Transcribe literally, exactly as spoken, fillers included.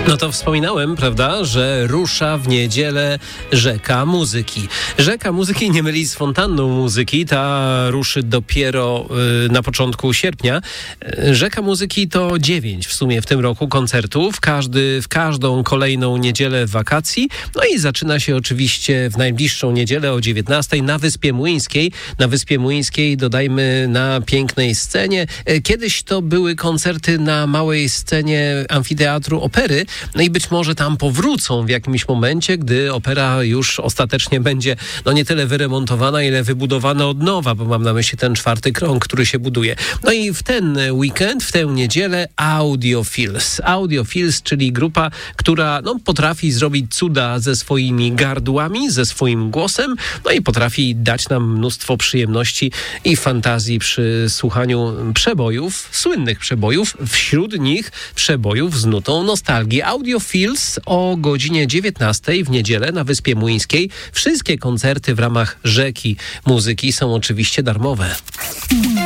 No to wspominałem, prawda, że rusza w niedzielę Rzeka Muzyki. Rzeka Muzyki nie myli z fontanną muzyki, ta ruszy dopiero y, na początku sierpnia. Rzeka Muzyki to dziewięć w sumie w tym roku koncertów, każdy w każdą kolejną niedzielę wakacji. No i zaczyna się oczywiście w najbliższą niedzielę o dziewiętnastej na Wyspie Młyńskiej. Na Wyspie Młyńskiej, dodajmy, na pięknej scenie. Kiedyś to były koncerty na małej scenie Amfiteatru Opery. No i być może tam powrócą w jakimś momencie, gdy opera już ostatecznie będzie no nie tyle wyremontowana, ile wybudowana od nowa, bo mam na myśli ten czwarty krąg, który się buduje. No i w ten weekend, w tę niedzielę Audiophils. Audiophils, czyli grupa, która no, potrafi zrobić cuda ze swoimi gardłami, ze swoim głosem, no i potrafi dać nam mnóstwo przyjemności i fantazji przy słuchaniu przebojów, słynnych przebojów, wśród nich przebojów z nutą nostalgii. Audiophils o godzinie dziewiętnastej w niedzielę na Wyspie Młyńskiej. Wszystkie koncerty w ramach Rzeki Muzyki są oczywiście darmowe.